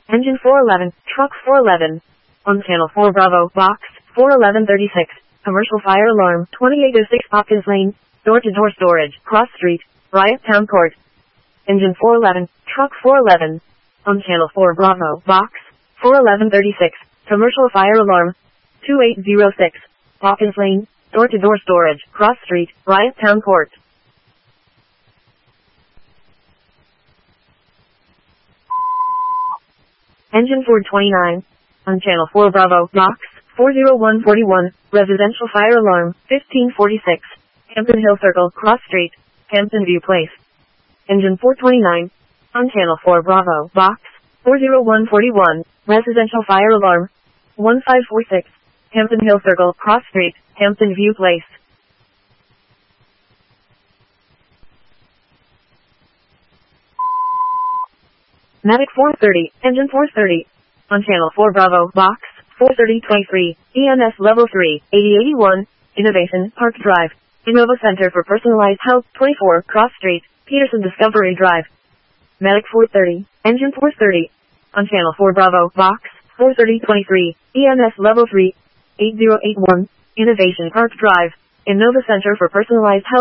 Engine 411, Truck 411. On Channel 4 Bravo, Box 41136. Commercial fire alarm, 2806 Hopkins Lane, door-to-door storage, Cross Street, Riot Town Court. Engine 411, Truck 411. On Channel 4 Bravo, Box 41136. Commercial fire alarm, 2806 Hopkins Lane, door-to-door storage, Cross Street, Riot Town Court. Engine 429. On Channel 4 Bravo, Box 40141, Residential Fire Alarm, 1546. Hampton Hill Circle, Cross Street, Hampton View Place. Engine 429. On Channel 4 Bravo, Box 40141, Residential Fire Alarm, 1546. Hampton Hill Circle, Cross Street, Hampton View Place. Medic 430, Engine 430. On Channel 4 Bravo, Box 43023, EMS Level 3, 8081, Innovation Park Drive, Innova Center for Personalized Health, 24, Cross Street, Peterson Discovery Drive. Medic 430, Engine 430. On Channel 4 Bravo, Box 43023, EMS Level 3, 8081, Innovation Park Drive, Innova Center for Personalized Health.